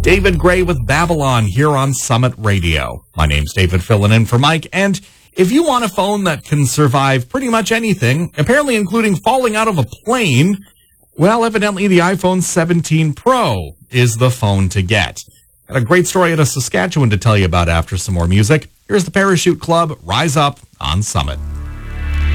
David Gray with Babylon here on Summit Radio. My name's David, filling in for Mike, and if you want a phone that can survive pretty much anything, apparently including falling out of a plane, well, evidently the iPhone 17 Pro is the phone to get. Got a great story out of Saskatchewan to tell you about after some more music. Here's the Parachute Club, Rise Up on Summit.